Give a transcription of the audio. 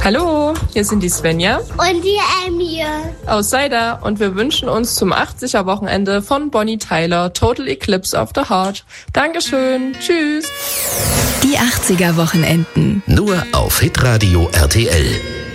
Hallo, hier sind die Svenja und die Emil aus Seida und wir wünschen uns zum 80er-Wochenende von Bonnie Tyler Total Eclipse of the Heart. Dankeschön, tschüss. Die 80er-Wochenenden. Nur auf Hitradio RTL.